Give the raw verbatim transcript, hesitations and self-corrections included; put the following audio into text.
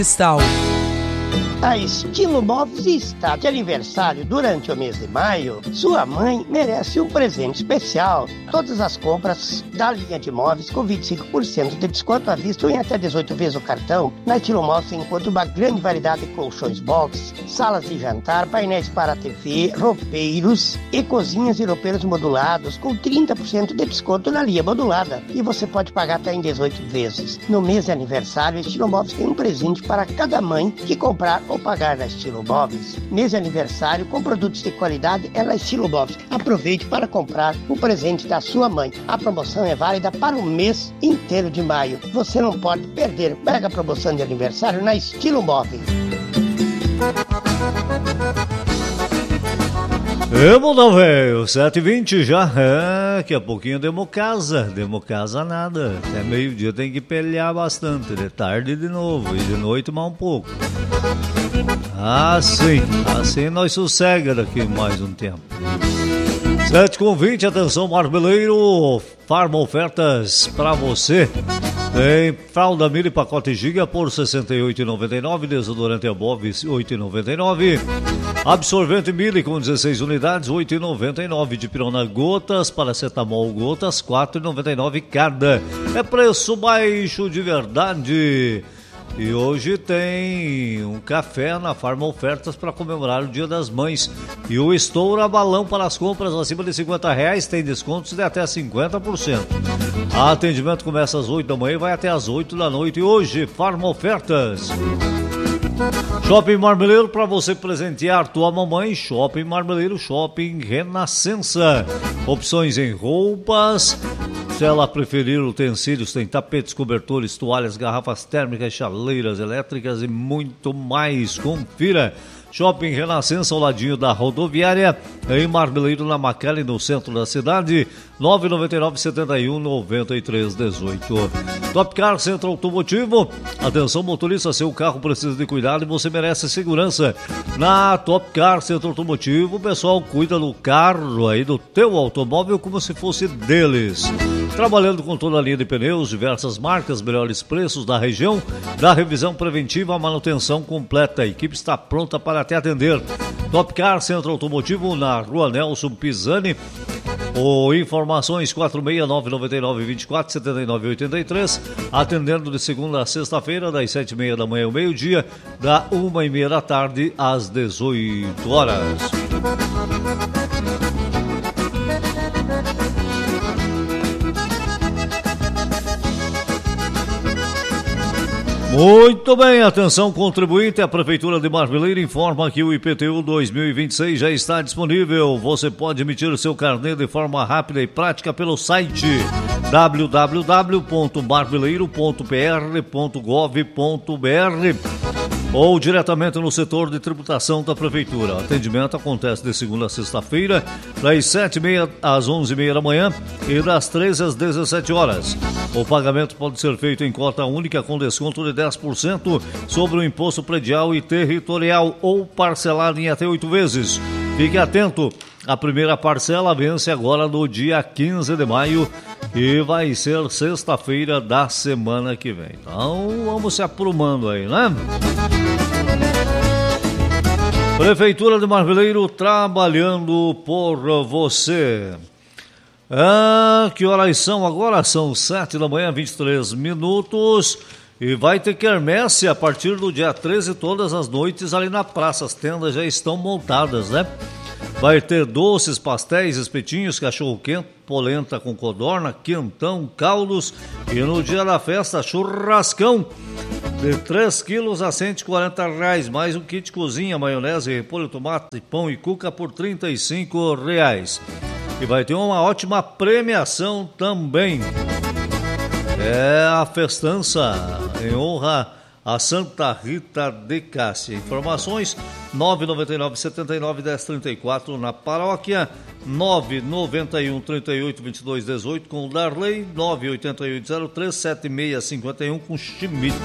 Cristal. A Estilo Móveis está de aniversário durante o mês de maio. Sua mãe merece um presente especial. Todas as compras da linha de móveis com vinte e cinco por cento de desconto à vista em até dezoito vezes o cartão. Na Estilo Móveis você encontra uma grande variedade de colchões box, salas de jantar, painéis para T V, roupeiros e cozinhas e roupeiros modulados com trinta por cento de desconto na linha modulada. E você pode pagar até em dezoito vezes. No mês de aniversário, a Estilo Móveis tem um presente para cada mãe que comprar ou pagar na Estilo Móveis. Mês de aniversário com produtos de qualidade é na Estilo Móveis. Aproveite para comprar o presente da sua mãe. A promoção é válida para o mês inteiro de maio. Você não pode perder. Pega a promoção de aniversário na Estilo Móveis. É, bom, velho, sete e vinte já, é, daqui a pouquinho demo casa, demo casa nada, até meio-dia tem que pelear bastante, de tarde de novo, e de noite mais um pouco. Assim, assim nós sossega daqui mais um tempo. sete com vinte, atenção Marmeleiro, Farma ofertas pra você. Tem fralda mini pacote giga por sessenta e oito reais e noventa e nove centavos, desodorante Above oito reais e noventa e nove centavos, absorvente mili com dezesseis unidades oito reais e noventa e nove centavos, dipirona gotas, paracetamol gotas quatro reais e noventa e nove centavos cada. É preço baixo de verdade. E hoje tem um café na Farma Ofertas para comemorar o Dia das Mães. E o estouro a balão para as compras acima de cinquenta reais tem descontos de até cinquenta por cento. O atendimento começa às oito da manhã e vai até às oito da noite. E hoje, Farma Ofertas. Shopping Marmeleiro para você presentear tua mamãe. Shopping Marmeleiro, Shopping Renascença. Opções em roupas. Se ela preferir utensílios, tem tapetes, cobertores, toalhas, garrafas térmicas, chaleiras elétricas e muito mais. Confira. Shopping Renascença, ao ladinho da rodoviária, em Marmeleiro, na Macalé, no centro da cidade, nove nove nove, sete um, nove três um oito. Top Car Centro Automotivo, atenção motorista, seu carro precisa de cuidado e você merece segurança. Na Top Car Centro Automotivo, o pessoal cuida do carro aí, do teu automóvel, como se fosse deles. Trabalhando com toda a linha de pneus, diversas marcas, melhores preços da região, da revisão preventiva, a manutenção completa. A equipe está pronta para te atender. Top Car Centro Automotivo, na Rua Nelson Pisani. Ou informações quatro seis nove nove nove, dois quatro, sete nove oito três, atendendo de segunda a sexta-feira, das sete e meia da manhã ao meio-dia, da uma e meia da tarde às dezoito horas. Muito bem, atenção contribuinte, a Prefeitura de Marmeleiro informa que o I P T U dois mil e vinte e seis já está disponível. Você pode emitir seu carnê de forma rápida e prática pelo site w w w ponto marmeleiro ponto p r ponto gov ponto b r ou diretamente no setor de tributação da Prefeitura. O atendimento acontece de segunda a sexta-feira, das sete e meia às onze e meia da manhã e das treze às dezessete horas. O pagamento pode ser feito em cota única com desconto de dez por cento sobre o imposto predial e territorial ou parcelado em até oito vezes. Fique atento, a primeira parcela vence agora no dia quinze de maio e vai ser sexta-feira da semana que vem. Então vamos se aprumando aí, né? Prefeitura de Marmeleiro trabalhando por você. Ah, que horas são agora? São sete da manhã, vinte e três minutos. E vai ter quermesse a partir do dia treze, todas as noites ali na praça. As tendas já estão montadas, né? Vai ter doces, pastéis, espetinhos, cachorro-quente, polenta com codorna, quentão, caldos. E no dia da festa, churrascão de três quilos a cento e quarenta reais. Mais um kit cozinha, maionese, repolho, tomate, pão e cuca por trinta e cinco reais. E vai ter uma ótima premiação também. É a festança em honra a Santa Rita de Cássia. Informações nove nove nove, sete nove, um zero três quatro na paróquia, nove nove um, trinta e oito, vinte e dois, dezoito com o Darley, nove oito oito, zero três, sete seis cinco um com Schmidt.